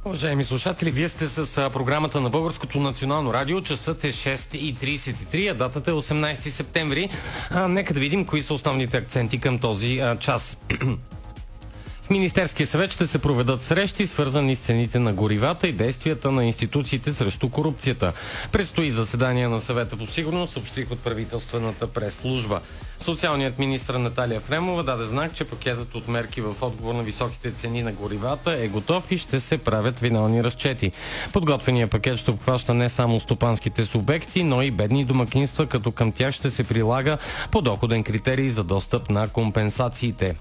Уважаеми слушатели, вие сте с програмата на Българското национално радио. Часът е 6:33, а датата е 18 септември. Нека да видим кои са основните акценти към този час. В Министерския съвет ще се проведат срещи, свързани с цените на горивата и действията на институциите срещу корупцията. Предстои заседание на съвета по сигурност, съобщих от правителствената прес-служба. Социалният министър Наталия Ефремова даде знак, че пакетът от мерки в отговор на високите цени на горивата е готов и ще се правят финални разчети. Подготвеният пакет ще обхваща не само стопанските субекти, но и бедни домакинства, като към тях ще се прилага подоходен критерий за достъп на компенсациите.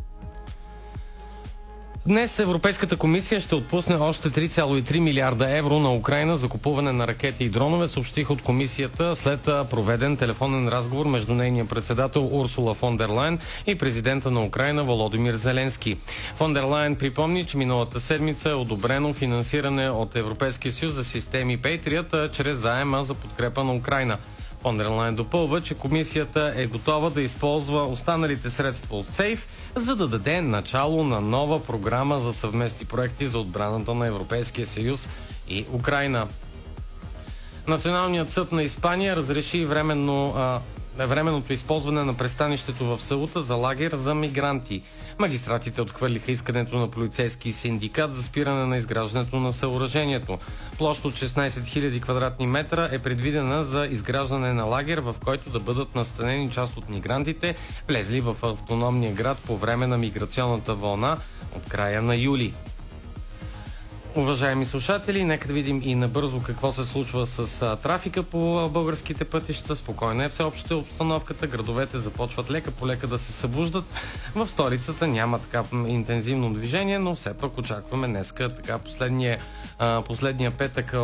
Днес Европейската комисия ще отпусне още 3,3 милиарда евро на Украйна за купуване на ракети и дронове, съобщих от комисията след проведен телефонен разговор между нейния председател Урсула фон дер Лайен и президента на Украйна Володимир Зеленски. Фон дер Лайен припомни, че миналата седмица е одобрено финансиране от Европейския съюз за системи Patriot чрез заема за подкрепа на Украйна. Фон дер Лайен допълва, че комисията е готова да използва останалите средства от СЕЙФ, за да даде начало на нова програма за съвместни проекти за отбраната на Европейския съюз и Украйна. Националният съд на Испания разреши временното използване на пристанището в Сеута за лагер за мигранти. Магистратите отхвърлиха искането на полицейски синдикат за спиране на изграждането на съоръжението. Площ от 16 000 квадратни метра е предвидена за изграждане на лагер, в който да бъдат настанени част от мигрантите, влезли в автономния град по време на миграционната вълна от края на юли. Уважаеми слушатели, нека да видим и набързо какво се случва с трафика по българските пътища. Спокойна е всеобщата обстановката. Градовете започват лека по лека да се събуждат. В столицата няма така интензивно движение, но все пак очакваме днеска така последния петък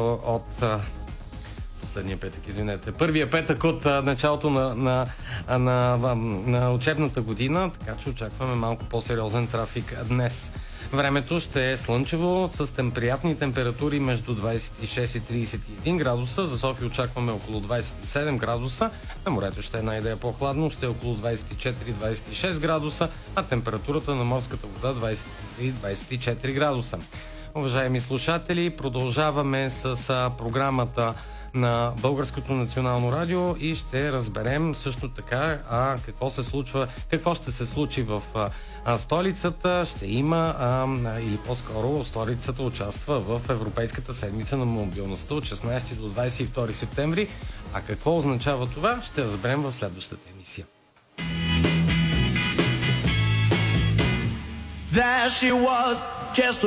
първия петък от началото на учебната година, така че очакваме малко по-сериозен трафик днес. Времето ще е слънчево с приятни температури между 26 и 31 градуса. За София очакваме около 27 градуса. На морето ще е най-да е по-хладно, ще е около 24-26 градуса, а температурата на морската вода 23-24 градуса. Уважаеми слушатели, продължаваме с програмата на Българското национално радио и ще разберем също така какво ще се случи в столицата. Ще има, или по-скоро столицата участва в Европейската седмица на мобилността от 16 до 22 септември. А какво означава това, ще разберем в следващата емисия. There she was, just